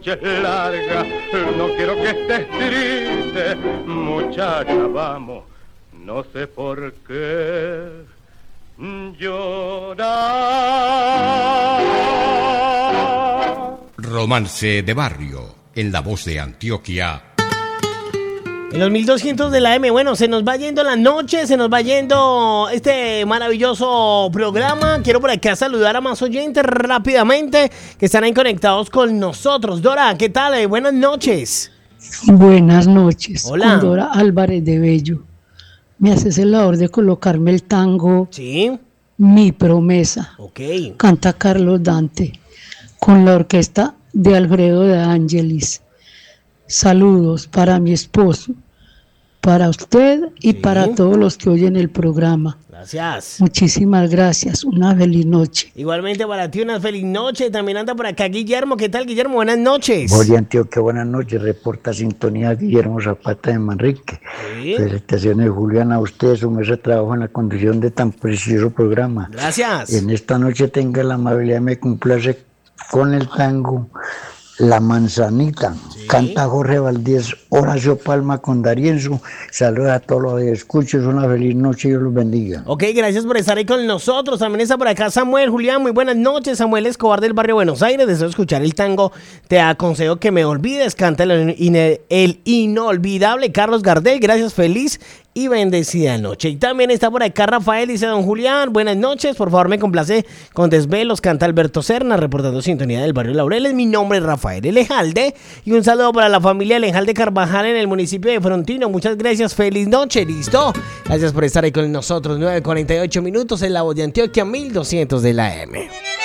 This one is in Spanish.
Larga, no quiero que estés triste, muchacha, vamos, no sé por qué llorar. Romance de barrio, en la voz de Antioquia. En los 1200 de la M, bueno, se nos va yendo la noche, se nos va yendo este maravilloso programa. Quiero por acá saludar a más oyentes rápidamente que están ahí conectados con nosotros. Dora, ¿qué tal? Buenas noches. Buenas noches. Hola. Con Dora Álvarez de Bello. Me haces el favor de colocarme el tango Sí. Mi Promesa. Ok. Canta Carlos Dante con la orquesta de Alfredo de Ángelis. Saludos para mi esposo, para usted y para todos los que oyen el programa. Gracias. Muchísimas gracias. Una feliz noche. Igualmente para ti una feliz noche. También anda por acá Guillermo. ¿Qué tal, Guillermo? Buenas noches. Oye, Antioquia, buenas noches. Reporta sintonía Guillermo Zapata de Manrique. Sí. Felicitaciones, Julián, a usted, su mesa de trabajo en la conducción de tan precioso programa. Gracias. En esta noche tenga la amabilidad de me complace con el tango La Manzanita. Sí. Canta Jorge Valdés, Horacio Palma con Darienzo. Saludos a todos los que escuchan. Una feliz noche y Dios los bendiga. Ok, gracias por estar ahí con nosotros. También está por acá Samuel, Julián, muy buenas noches. Samuel Escobar del barrio Buenos Aires. Deseo escuchar el tango. Te aconsejo que me olvides. Canta el inolvidable Carlos Gardel. Gracias, feliz y bendecida noche. Y también está por acá Rafael, dice don Julián, buenas noches, por favor me complace con Desvelos, canta Alberto Serna, reportando sintonía del barrio Laureles. Mi nombre es Rafael Elejalde y un saludo para la familia Elejalde Carvajal en el municipio de Frontino. Muchas gracias, feliz noche, listo. Gracias por estar ahí con nosotros. 9:48 minutos en la voz de Antioquia, 1200 de la M.